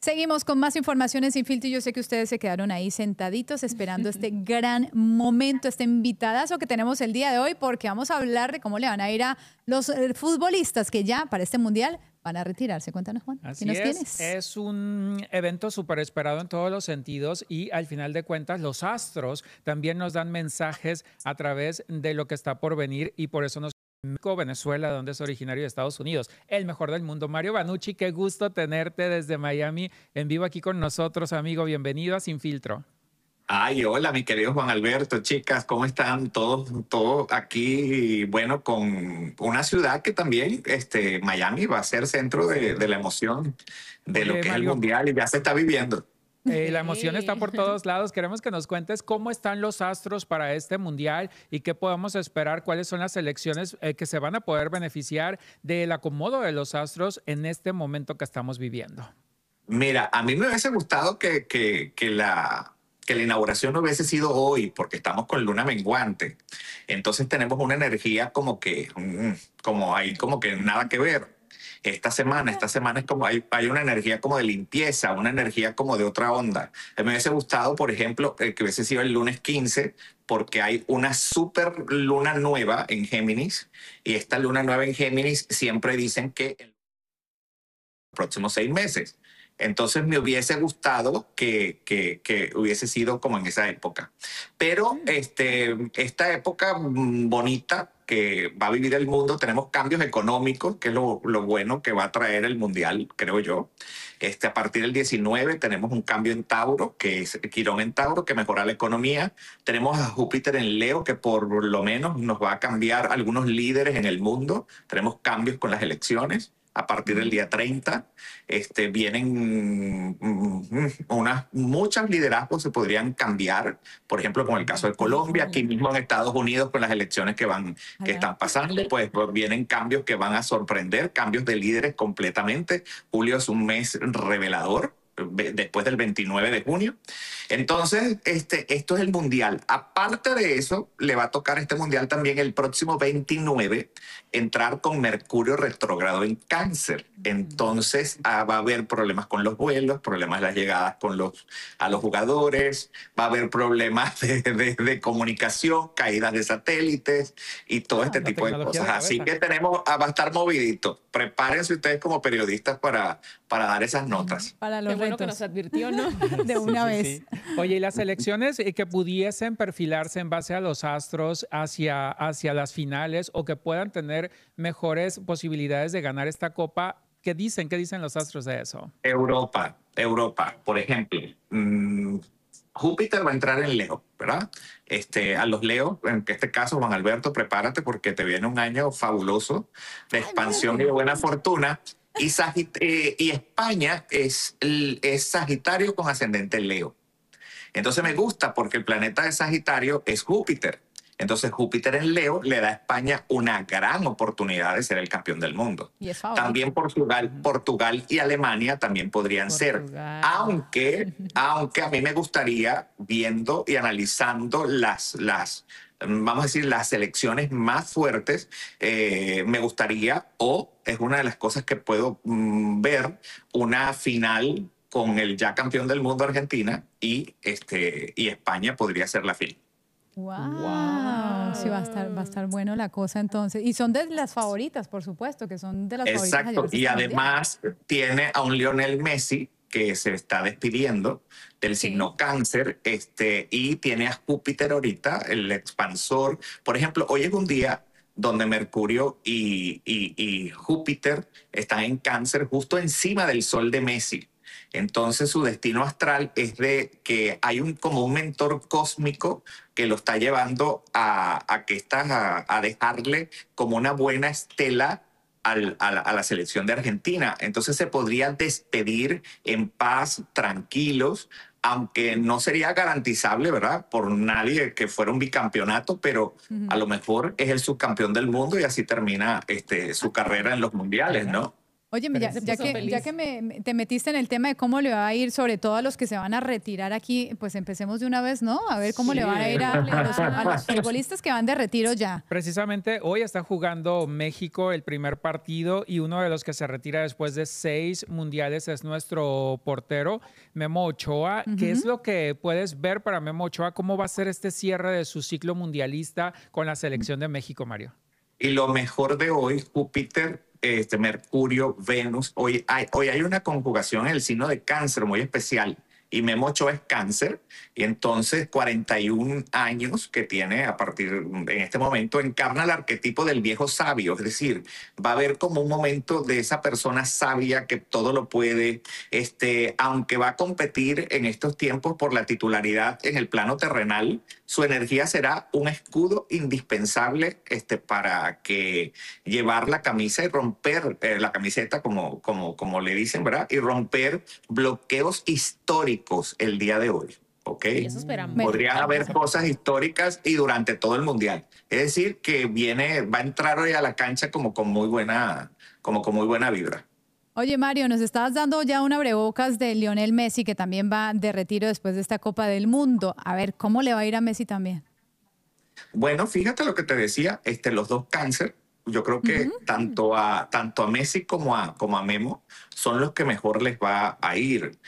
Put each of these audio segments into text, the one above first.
Seguimos con más informaciones sin filtro y yo sé que ustedes se quedaron ahí sentaditos esperando este gran momento, este invitadazo que tenemos el día de hoy, porque vamos a hablar de cómo le van a ir a los futbolistas que ya para este mundial van a retirarse. Cuéntanos, Juan. Así ¿Qué nos es, tienes? es un evento súper esperado en todos los sentidos y al final de cuentas los astros también nos dan mensajes a través de lo que está por venir y por eso nos México, Venezuela, donde es originario de Estados Unidos, el mejor del mundo. Mario Banucci, qué gusto tenerte desde Miami en vivo aquí con nosotros, amigo. Bienvenido a Sin Filtro. Ay, hola, mi querido Juan Alberto, chicas, ¿cómo están? Todos aquí, bueno, con una ciudad que también, Miami, va a ser centro de la emoción de lo Oye, que es el Mario, Mundial y ya se está viviendo. La emoción está por todos lados. Queremos que nos cuentes cómo están los astros para este mundial y qué podemos esperar, cuáles son las selecciones que se van a poder beneficiar del acomodo de los astros en este momento que estamos viviendo. Mira, a mí me hubiese gustado que la inauguración no hubiese sido hoy, porque estamos con luna menguante. Entonces tenemos una energía como que, como que nada que ver. Esta semana es como hay una energía como de limpieza, una energía como de otra onda. Me hubiese gustado, por ejemplo, que hubiese sido el lunes 15, porque hay una super luna nueva en Géminis, y esta luna nueva en Géminis siempre dicen que en los próximos 6 meses. Entonces me hubiese gustado que hubiese sido como en esa época. Pero esta época bonita que va a vivir el mundo, tenemos cambios económicos, que es lo bueno que va a traer el Mundial, creo yo. A partir del 19 tenemos un cambio en Tauro, que es Quirón en Tauro, que mejora la economía. Tenemos a Júpiter en Leo, que por lo menos nos va a cambiar algunos líderes en el mundo. Tenemos cambios con las elecciones. A partir del día 30, vienen muchos liderazgos se podrían cambiar. Por ejemplo, con el caso de Colombia, aquí mismo en Estados Unidos, con las elecciones que están pasando, pues vienen cambios que van a sorprender, cambios de líderes completamente. Julio es un mes revelador, después del 29 de junio. Entonces, esto es el Mundial. Aparte de eso, le va a tocar este Mundial también el próximo 29 entrar con Mercurio retrógrado en Cáncer. Entonces, va a haber problemas con los vuelos, problemas de las llegadas a los jugadores, va a haber problemas de comunicación, caídas de satélites y todo este tipo de cosas. Así que va a estar movidito. Prepárense ustedes como periodistas para dar esas notas. Para los Qué bueno retos. que nos advirtió, ¿no? De una vez. Sí. Oye, y las elecciones que pudiesen perfilarse en base a los astros hacia las finales o que puedan tener mejores posibilidades de ganar esta copa, ¿qué dicen? ¿Qué dicen los astros de eso? Europa, por ejemplo. Júpiter va a entrar en Leo, ¿verdad? A los Leos, en este caso, Juan Alberto, prepárate porque te viene un año fabuloso de expansión y de buena fortuna. Y España es Sagitario con ascendente Leo. Entonces me gusta porque el planeta de Sagitario es Júpiter. Entonces Júpiter en Leo le da a España una gran oportunidad de ser el campeón del mundo. Y es favorito. También Portugal y Alemania también podrían ser. Aunque a mí me gustaría, viendo y analizando vamos a decir, las selecciones más fuertes, me gustaría, o es una de las cosas que puedo ver, una final con el ya campeón del mundo Argentina y España podría ser la final. Wow. Sí, va a estar bueno la cosa entonces. Y son de las favoritas, por supuesto, que son de las favoritas. Exacto. Y además tiene a un Lionel Messi que se está despidiendo del signo Cáncer, y tiene a Júpiter ahorita, el expansor. Por ejemplo, hoy es un día donde Mercurio y Júpiter están en Cáncer justo encima del Sol de Messi. Entonces su destino astral es de que hay como un mentor cósmico que lo está llevando a dejarle como una buena estela a la selección de Argentina. Entonces se podría despedir en paz, tranquilos, aunque no sería garantizable, ¿verdad?, por nadie que fuera un bicampeonato, pero a lo mejor es el subcampeón del mundo y así termina su carrera en los mundiales, ¿no? Oye, Pero ya que te metiste en el tema de cómo le va a ir, sobre todo a los que se van a retirar aquí, pues empecemos de una vez, ¿no? A ver cómo le va a ir a los futbolistas que van de retiro ya. precisamente hoy está jugando México el primer partido y uno de los que se retira después de 6 mundiales es nuestro portero, Memo Ochoa. ¿Qué es lo que puedes ver para Memo Ochoa? ¿Cómo va a ser este cierre de su ciclo mundialista con la selección de México, Mario? Y lo mejor de hoy, Júpiter, Mercurio, Venus, hoy hay una conjugación en el signo de Cáncer muy especial. Y Memo Ochoa es Cáncer, y entonces 41 años que tiene a partir en este momento encarna el arquetipo del viejo sabio, es decir, va a haber como un momento de esa persona sabia que todo lo puede, aunque va a competir en estos tiempos por la titularidad en el plano terrenal, su energía será un escudo indispensable para que llevar la camisa y romper la camiseta, como le dicen, ¿verdad? Y romper bloqueos históricos el día de hoy. ¿Ok? Y eso esperamos. Podrían haber cosas históricas y durante todo el mundial. Es decir, que va a entrar hoy a la cancha como con muy buena vibra. Oye, Mario, nos estabas dando ya un abrebocas de Lionel Messi, que también va de retiro después de esta Copa del Mundo. A ver, ¿cómo le va a ir a Messi también? Bueno, fíjate lo que te decía, los dos Cáncer, yo creo que tanto a Messi como a Memo son los que mejor les va a ir,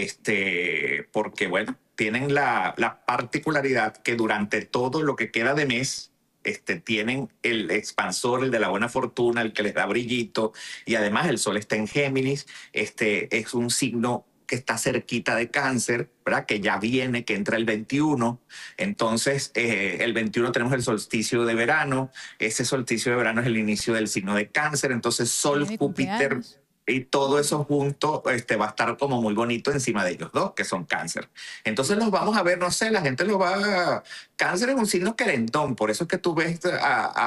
porque bueno, tienen la particularidad que durante todo lo que queda de mes, tienen el expansor, el de la buena fortuna, el que les da brillito, y además el sol está en Géminis, es un signo que está cerquita de Cáncer, ¿verdad? Que ya viene, que entra el 21. Entonces, el 21 tenemos el solsticio de verano. Ese solsticio de verano es el inicio del signo de Cáncer. Entonces, Sol, Júpiter y todo eso junto va a estar como muy bonito encima de ellos dos, que son Cáncer. Entonces, los vamos a ver, no sé, la gente los va a... Cáncer es un signo querendón, por eso es que tú ves Soy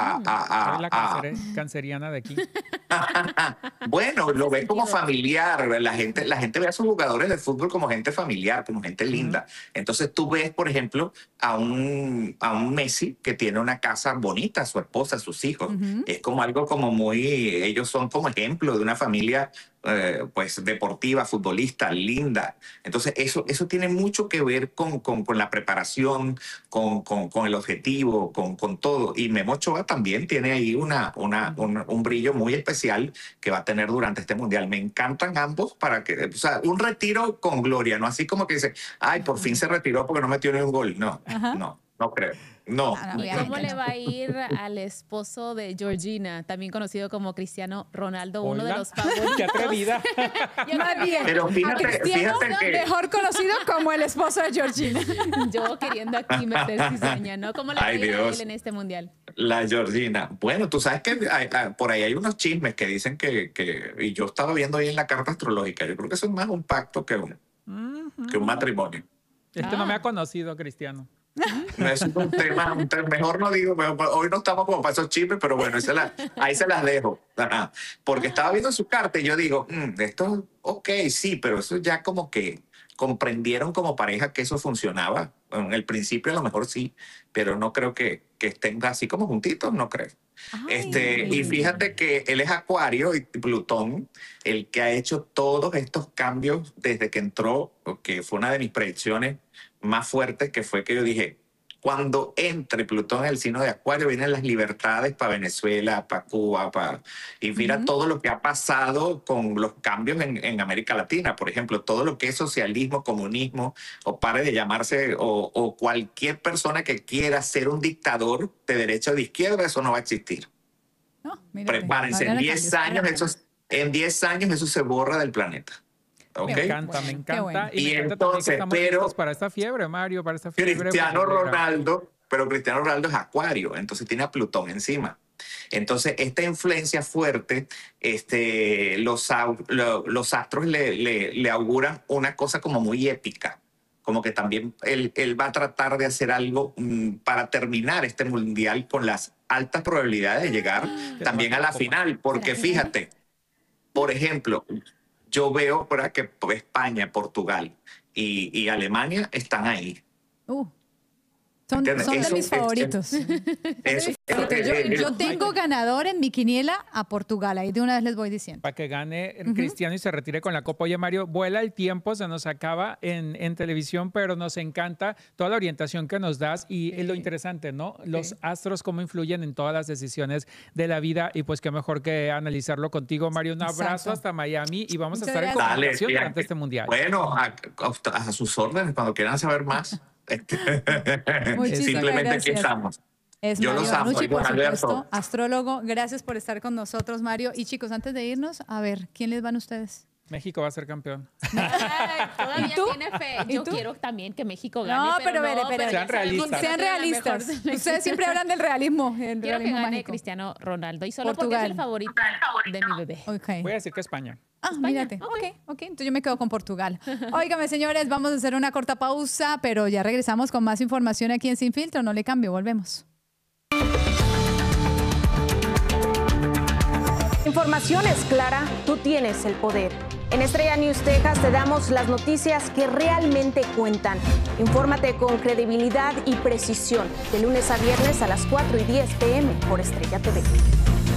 la canceriana de aquí. Bueno, lo ven como familiar. La gente ve a sus jugadores de fútbol como gente familiar, como gente linda. Entonces tú ves, por ejemplo, a un Messi que tiene una casa bonita, su esposa, sus hijos. Es como algo como ellos son como ejemplo de una familia pues deportiva, futbolista, linda. Entonces eso tiene mucho que ver con la preparación, con el objetivo, con todo. Y Memo Ochoa también tiene ahí un brillo muy especial que va a tener durante este mundial. Me encantan ambos o sea, un retiro con gloria, no así como que dice, ay, por fin se retiró porque no metió ni un gol. No creo. No. ¿Y cómo le va a ir al esposo de Georgina, también conocido como Cristiano Ronaldo, uno de los favoritos? ¡Qué atrevida! Más bien, pero fíjate que... mejor conocido como el esposo de Georgina. Yo queriendo aquí meter cizaña, ¿no? ¿Cómo le va a ir a él en este mundial? La Georgina. Bueno, tú sabes que por ahí hay unos chismes que dicen y yo estaba viendo ahí en la carta astrológica, yo creo que eso es más un pacto que un matrimonio. No me ha conocido, Cristiano. No es un tema, mejor no digo, hoy no estamos como para esos chismes, pero bueno, ahí se las dejo. Ajá. Porque estaba viendo su carta y yo digo, esto, ok, sí, pero eso ya como que comprendieron como pareja que eso funcionaba. En el principio a lo mejor sí, pero no creo que estén así como juntitos, no creo. Y fíjate que él es Acuario y Plutón, el que ha hecho todos estos cambios desde que entró, que fue una de mis predicciones más fuertes, que fue que yo dije, cuando entre Plutón en el signo de Acuario, vienen las libertades para Venezuela, para Cuba, y mira todo lo que ha pasado con los cambios en América Latina. Por ejemplo, todo lo que es socialismo, comunismo, o pare de llamarse, o cualquier persona que quiera ser un dictador de derecha o de izquierda, eso no va a existir. Prepárense, en 10 años eso se borra del planeta. Okay. Me encanta. Bueno. Y entonces, para esta fiebre, Mario, para esta fiebre. Cristiano Ronaldo es Acuario, entonces tiene a Plutón encima. Entonces, esta influencia fuerte, los astros le auguran una cosa como muy épica. Como que también él va a tratar de hacer algo para terminar este mundial con las altas probabilidades de llegar también a la final. Porque fíjate, por ejemplo, yo veo que España, Portugal y Alemania están ahí. Son de ¿Entiendes? mis favoritos. Yo tengo ganador en mi quiniela a Portugal, ahí de una vez les voy diciendo. Para que gane Cristiano y se retire con la Copa. Oye, Mario, vuela el tiempo, se nos acaba en televisión, pero nos encanta toda la orientación que nos das y lo interesante, ¿no? Los astros, cómo influyen en todas las decisiones de la vida y pues qué mejor que analizarlo contigo, Mario. Un abrazo hasta Miami y vamos a estar en comunicación durante este Mundial. Bueno, a sus órdenes, cuando quieran saber más. Simplemente gracias. aquí estamos. Es Yo Mario los amo, Vanucci, por Iván supuesto, Alberto. astrólogo. Gracias por estar con nosotros, Mario. Y chicos, antes de irnos, a ver, ¿quién les van ustedes? México va a ser campeón. Ay, todavía ¿Y tú? tiene fe. ¿Y Yo tú? quiero también que México gane. No, pero ya Sean realistas. sabemos que Sean no tiene la realistas. mejor Ustedes siempre hablan del realismo. El Quiero que realismo gane mágico. Cristiano Ronaldo y solo Portugal. porque es el favorito de mi bebé. Okay. Voy a decir que España. Mírate. Ok. Entonces yo me quedo con Portugal. Óigame, señores, vamos a hacer una corta pausa, pero ya regresamos con más información aquí en Sin Filtro. No le cambio, volvemos. Información es clara, tú tienes el poder. En Estrella News Texas te damos las noticias que realmente cuentan. Infórmate con credibilidad y precisión de lunes a viernes a las 4:10 p.m. por Estrella TV.